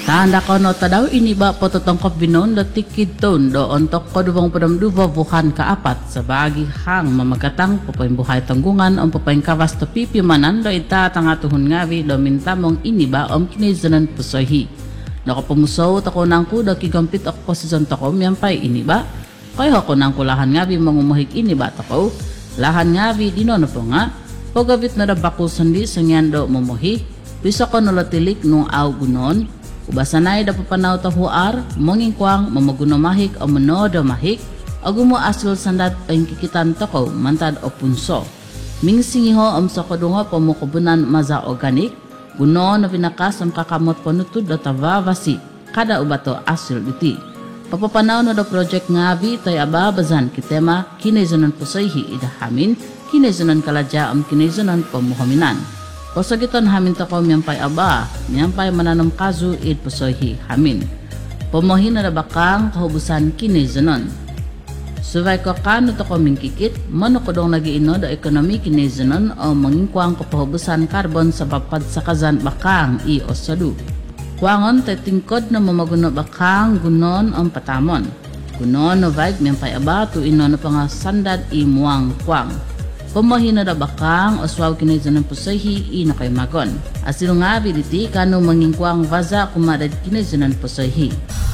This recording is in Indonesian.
Tanda kono tadaw ini ba pototongkop binon da tikid ton do ontok kodubang padamduba buhan kaapat sa bagi hang mamagatang papayambuhay tanggungan ang papayangkawas to pipimanan do itatang atuhon ngawi do mintamong ini ba kinizanan pusohi. Nakapumusaw tako nang ko do kigampit ako posisyon tako miyampay ini ba? Kaya ako nang kulahan ngawi mangumuhig ini ba tako? Lahan ngawi dinono po nga. Pagabit na dabako sandi sa ngyan mumuhi. Bisa ko nalatilik nung aw gunon. Ubasanay da papanaw tahuar, mongingkwang mamagunamahik o manodamahik, agumo asil sandat ang kikitan toko mantad o punso. Mingsingiho sa kadunga pamukubunan maza organik, guno na pinakas ang kakamot panutud da tavavasi, kada ubato asil iti. Papapanaw na da project ngabi tay ababazan kitema kinaizanan pusayhi idahamin, kinaizanan kaladya ang kinaizanan pamuhaminan. Posagiton hamin tako miyampay aba, miyampay mananam kazu id pusohi hamin. Pomohin na bakang kahubusan kinaizanon. Suvay ko kano tako mingkikit, manokodong nagiino da ekonomi kinaizanon o mangingkwang kapahubusan karbon sa papad sa kazan bakang i osadu. Kuangon tay tingkod na mamaguno bakang gunon ang patamon. Gunon no vibe miyampay aba tu ino na panga sandad i muang kwang. Pumahina da bakang oswaw kinaizanan pusohi i nakaymagon. Asil nga biliti kano mangingkwang vaza kumadad kinaizanan pusohi.